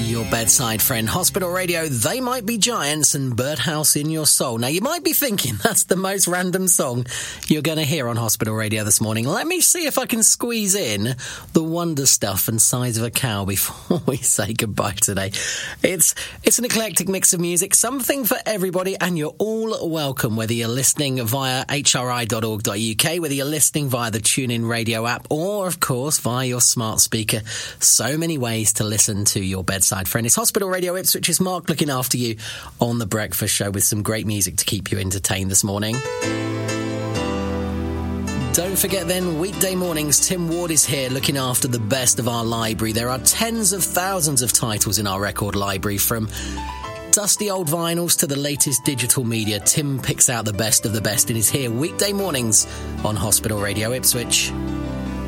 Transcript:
your bedside friend. Hospital Radio, They Might Be Giants, and Birdhouse in Your Soul. Now, you might be thinking that's the most random song you're going to hear on Hospital Radio this morning. Let me see if I can squeeze in the Wonder Stuff and Size of a Cow before we say goodbye today. It's an eclectic mix of music, something for everybody, and you're all welcome, whether you're listening via hri.org.uk, whether you're listening via the TuneIn Radio app, or, of course, via your smart speaker. So many ways to listen to your bedside friend. It's Hospital Radio Ipswich. It's Mark looking after you on The Breakfast Show with some great music to keep you entertained this morning. Don't forget then, weekday mornings, Tim Ward is here looking after the best of our library. There are tens of thousands of titles in our record library, from dusty old vinyls to the latest digital media. Tim picks out the best of the best and is here weekday mornings on Hospital Radio Ipswich.